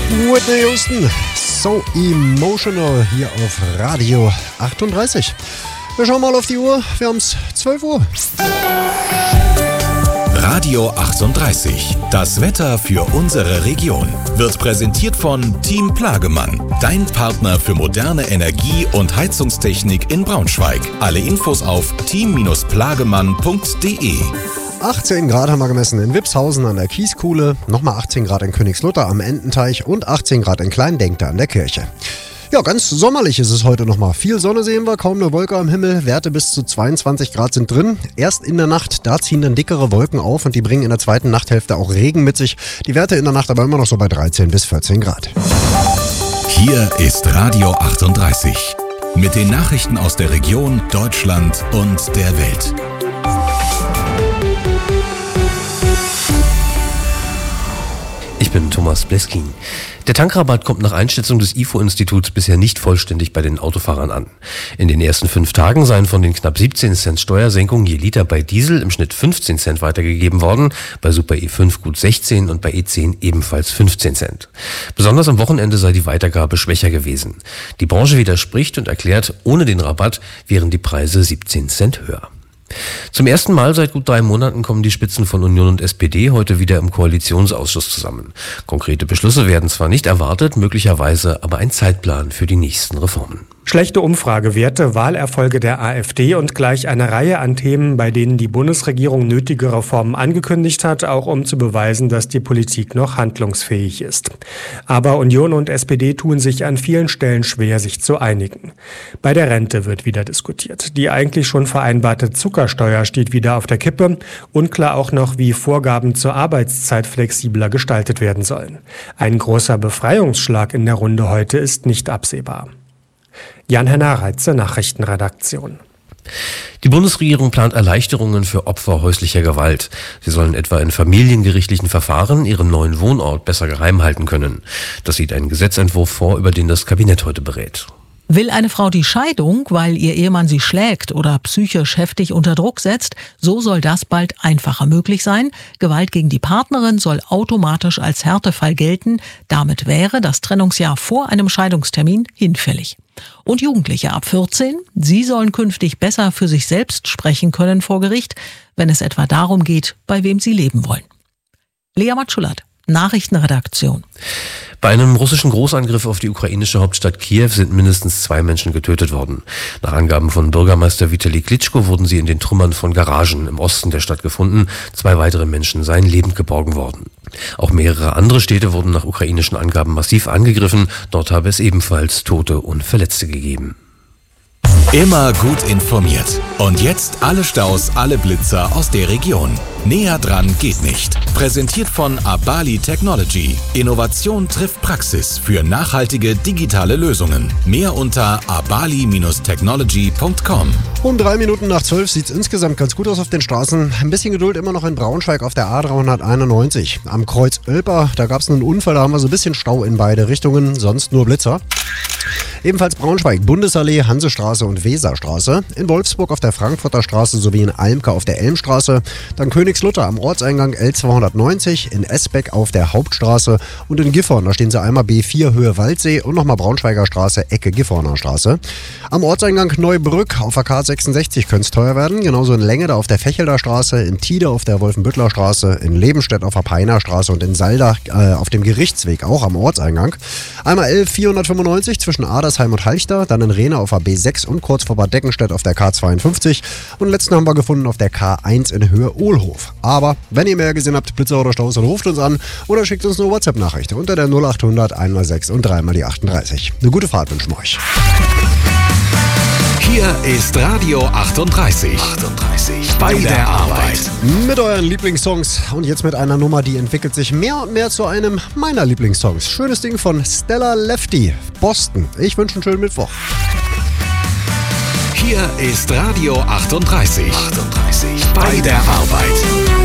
Whitney Houston, So Emotional hier auf Radio 38. Wir schauen mal auf die Uhr, wir haben es 12 Uhr. Radio 38, das Wetter für unsere Region, wird präsentiert von Team Plagemann, dein Partner für moderne Energie- und Heizungstechnik in Braunschweig. Alle Infos auf team-plagemann.de. 18 Grad haben wir gemessen in Wipshausen an der Kieskuhle, nochmal 18 Grad in Königslutter am Ententeich und 18 Grad in Kleindenkte an der Kirche. Ja, ganz sommerlich ist es heute nochmal. Viel Sonne sehen wir, kaum eine Wolke am Himmel. Werte bis zu 22 Grad sind drin. Erst in der Nacht, da ziehen dann dickere Wolken auf und die bringen in der zweiten Nachthälfte auch Regen mit sich. Die Werte in der Nacht aber immer noch so bei 13 bis 14 Grad. Hier ist Radio 38 mit den Nachrichten aus der Region, Deutschland und der Welt. Ich bin Thomas Bleskin. Der Tankrabatt kommt nach Einschätzung des IFO-Instituts bisher nicht vollständig bei den Autofahrern an. In den ersten 5 Tagen seien von den knapp 17 Cent Steuersenkung je Liter bei Diesel im Schnitt 15 Cent weitergegeben worden, bei Super E5 gut 16 und bei E10 ebenfalls 15 Cent. Besonders am Wochenende sei die Weitergabe schwächer gewesen. Die Branche widerspricht und erklärt, ohne den Rabatt wären die Preise 17 Cent höher. Zum ersten Mal seit gut 3 Monaten kommen die Spitzen von Union und SPD heute wieder im Koalitionsausschuss zusammen. Konkrete Beschlüsse werden zwar nicht erwartet, möglicherweise aber ein Zeitplan für die nächsten Reformen. Schlechte Umfragewerte, Wahlerfolge der AfD und gleich eine Reihe an Themen, bei denen die Bundesregierung nötige Reformen angekündigt hat, auch um zu beweisen, dass die Politik noch handlungsfähig ist. Aber Union und SPD tun sich an vielen Stellen schwer, sich zu einigen. Bei der Rente wird wieder diskutiert. Die eigentlich schon vereinbarte Zuckersteuer steht wieder auf der Kippe. Unklar auch noch, wie Vorgaben zur Arbeitszeit flexibler gestaltet werden sollen. Ein großer Befreiungsschlag in der Runde heute ist nicht absehbar. Jan-Henner Reitze, Nachrichtenredaktion. Die Bundesregierung plant Erleichterungen für Opfer häuslicher Gewalt. Sie sollen etwa in familiengerichtlichen Verfahren ihren neuen Wohnort besser geheim halten können. Das sieht ein Gesetzentwurf vor, über den das Kabinett heute berät. Will eine Frau die Scheidung, weil ihr Ehemann sie schlägt oder psychisch heftig unter Druck setzt, so soll das bald einfacher möglich sein. Gewalt gegen die Partnerin soll automatisch als Härtefall gelten. Damit wäre das Trennungsjahr vor einem Scheidungstermin hinfällig. Und Jugendliche ab 14, sie sollen künftig besser für sich selbst sprechen können vor Gericht, wenn es etwa darum geht, bei wem sie leben wollen. Lea Matschulat, Nachrichtenredaktion. Bei einem russischen Großangriff auf die ukrainische Hauptstadt Kiew sind mindestens 2 Menschen getötet worden. Nach Angaben von Bürgermeister Vitali Klitschko wurden sie in den Trümmern von Garagen im Osten der Stadt gefunden. 2 weitere Menschen seien lebend geborgen worden. Auch mehrere andere Städte wurden nach ukrainischen Angaben massiv angegriffen. Dort habe es ebenfalls Tote und Verletzte gegeben. Immer gut informiert. Und jetzt alle Staus, alle Blitzer aus der Region. Näher dran geht nicht. Präsentiert von Abali Technology. Innovation trifft Praxis für nachhaltige digitale Lösungen. Mehr unter abali-technology.com. Um 3 Minuten nach 12 sieht es insgesamt ganz gut aus auf den Straßen. Ein bisschen Geduld immer noch in Braunschweig auf der A391. Am Kreuz Oelper, da gab es einen Unfall, da haben wir so ein bisschen Stau in beide Richtungen, sonst nur Blitzer. Ebenfalls Braunschweig, Bundesallee, Hansestraße und Weserstraße. In Wolfsburg auf der Frankfurter Straße sowie in Almke auf der Elmstraße. Dann Königslutter am Ortseingang L290, in Esbeck auf der Hauptstraße und in Gifhorn, da stehen sie einmal B4 Höhe Waldsee und nochmal Braunschweiger Straße, Ecke Gifhorner Straße. Am Ortseingang Neubrück auf der K66 könnte es teuer werden, genauso in Lengeda auf der Fechelder Straße, in Tide auf der Wolfenbüttler Straße, in Lebenstedt auf der Peiner Straße und in Salda auf dem Gerichtsweg, auch am Ortseingang. Einmal L495 zwischen Adersheim und Halchter, dann in Rehne auf der B6 und kurz vor Bad Deckenstedt auf der K52 und letzten haben wir gefunden auf der K1 in Höhe Ohlhof. Aber wenn ihr mehr gesehen habt, Blitzer oder Staus, dann ruft uns an oder schickt uns eine WhatsApp-Nachricht unter der 0800 1x6 und 3x38. Eine gute Fahrt wünschen wir euch. Hier ist Radio 38. Bei der Arbeit. Mit euren Lieblingssongs und jetzt mit einer Nummer, die entwickelt sich mehr und mehr zu einem meiner Lieblingssongs. Schönes Ding von Stella Lefty, Boston. Ich wünsche einen schönen Mittwoch. Hier ist Radio 38. Bei der Arbeit.